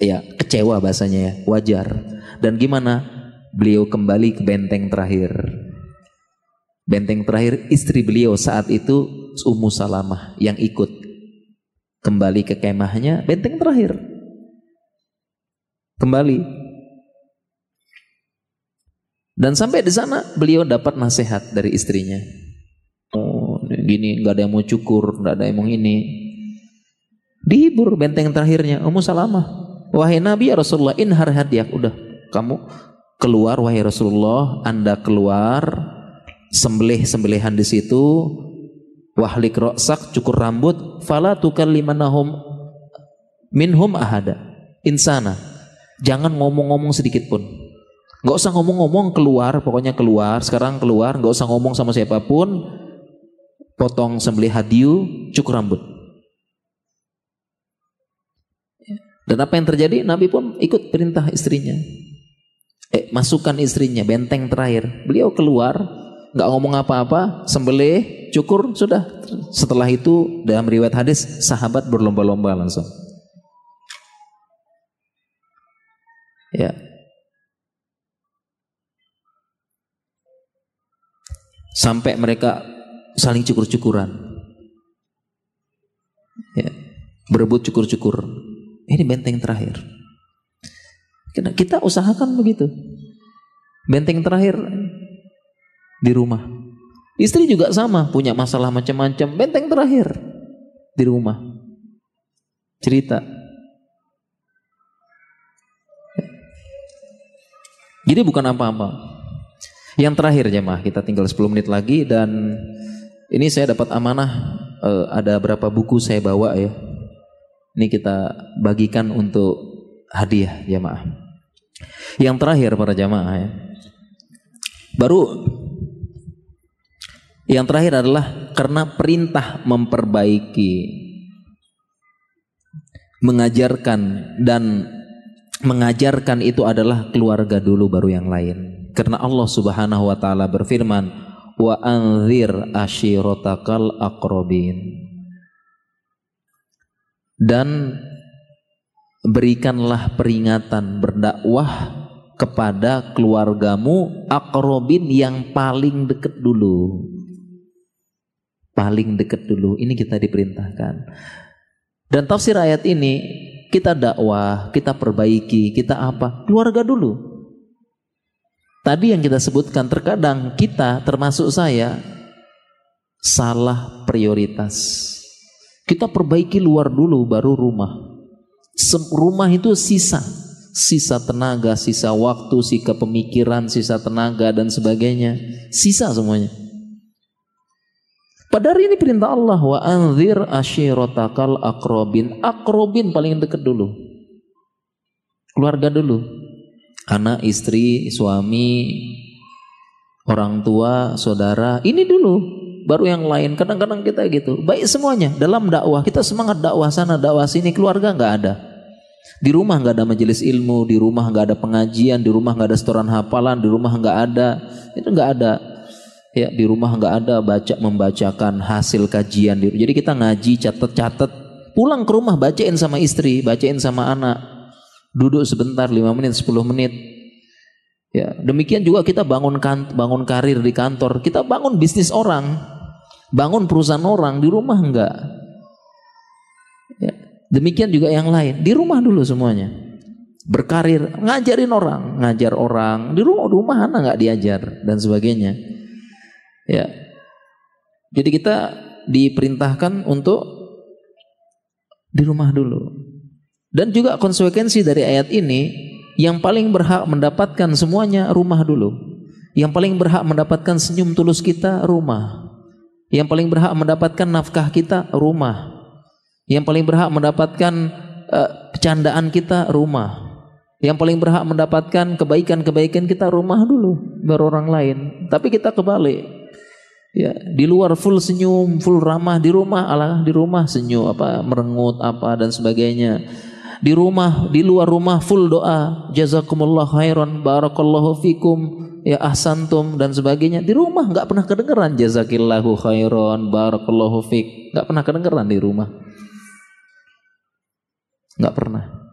ya kecewa bahasanya ya, wajar. Dan gimana? Beliau kembali ke benteng terakhir. Benteng terakhir istri beliau saat itu Ummu Salamah yang ikut kembali ke kemahnya, benteng terakhir. Kembali. Dan sampai di sana beliau dapat nasihat dari istrinya. Oh, gini nggak ada yang mau cukur, nggak ada yang mau ini. Dihibur benteng terakhirnya Ummu Salamah. Wahai Nabi ya Rasulullah, inhar hadiah. Udah, kamu keluar wahai Rasulullah, Anda keluar, sembelihan di situ, wahlik roksak, cukur rambut, fala tukallimanahum minhum ahada insana. Jangan ngomong-ngomong sedikit pun. Nggak usah ngomong-ngomong, keluar, pokoknya keluar, sekarang keluar, nggak usah ngomong sama siapapun, potong sembelih hadiu, cukur rambut. Dan apa yang terjadi? Nabi pun ikut perintah istrinya. Masukkan istrinya, benteng terakhir. Beliau keluar, nggak ngomong apa-apa, sembelih, cukur, sudah. Setelah itu dalam riwayat hadis, sahabat berlomba-lomba langsung. Ya. Sampai mereka saling cukur-cukuran, ya, berebut cukur-cukur. Ini benteng terakhir. Kita usahakan begitu. Benteng terakhir di rumah. Istri juga sama, punya masalah macam-macam. Benteng terakhir di rumah. Cerita. Jadi bukan apa-apa. Yang terakhir jemaah, kita tinggal 10 menit lagi dan ini saya dapat amanah, ada berapa buku saya bawa ya. Ini kita bagikan untuk hadiah jemaah. Yang terakhir para jemaah ya. Yang terakhir adalah karena perintah memperbaiki, mengajarkan itu adalah keluarga dulu baru yang lain. Karena Allah Subhanahu wa taala berfirman, wa anzir ashiratakal aqrabin. Dan berikanlah peringatan, berdakwah kepada keluargamu aqrabin yang paling dekat dulu. Paling dekat dulu, ini kita diperintahkan. Dan tafsir ayat ini kita dakwah, kita perbaiki, kita apa? Keluarga dulu. Tadi yang kita sebutkan, terkadang kita termasuk saya salah prioritas. Kita perbaiki luar dulu baru rumah. Rumah itu sisa tenaga, sisa waktu, sisa pemikiran, sisa tenaga dan sebagainya. Sisa semuanya. Padahal ini perintah Allah, wa anzir ashiratakal aqrabin. Aqrabin paling dekat dulu. Keluarga dulu. Anak, istri, suami, orang tua, saudara, ini dulu, baru yang lain. Kadang-kadang kita gitu, baik semuanya dalam dakwah. Kita semangat dakwah sana, dakwah sini, keluarga nggak ada. Di rumah nggak ada majelis ilmu, di rumah nggak ada pengajian, di rumah nggak ada setoran hafalan, di rumah nggak ada, itu nggak ada. Ya, di rumah nggak ada membacakan hasil kajian. Jadi kita ngaji, catat, pulang ke rumah bacain sama istri, bacain sama anak. Duduk sebentar 5 menit 10 menit. Ya, demikian juga kita bangun karir di kantor, kita bangun bisnis orang, bangun perusahaan orang, di rumah enggak. Ya, demikian juga yang lain, di rumah dulu semuanya. Berkarir, ngajar orang, di rumah anak enggak diajar dan sebagainya. Ya. Jadi kita diperintahkan untuk di rumah dulu. Dan juga konsekuensi dari ayat ini, yang paling berhak mendapatkan semuanya rumah dulu. Yang paling berhak mendapatkan senyum tulus kita rumah. Yang paling berhak mendapatkan nafkah kita rumah. Yang paling berhak mendapatkan candaan kita rumah. Yang paling berhak mendapatkan kebaikan-kebaikan kita rumah dulu, baru orang lain. Tapi kita kebalik. Ya, di luar full senyum, full ramah, di rumah senyum merengut dan sebagainya. Di luar rumah full doa, jazakumullah khairan, barakallahu fikum, ya ahsantum dan sebagainya. Di rumah nggak pernah kedengeran jazakillahu khairan, barakallahu fik, nggak pernah kedengeran di rumah, nggak pernah.